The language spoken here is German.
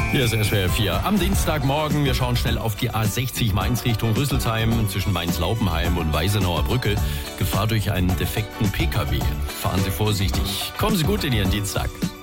Hier ist SWR 4 am Dienstagmorgen. Wir schauen schnell auf die A60 Mainz Richtung Rüsselsheim zwischen Mainz-Laupenheim und Weisenauer Brücke. Gefahr durch einen defekten PKW. Fahren Sie vorsichtig. Kommen Sie gut in Ihren Dienstag.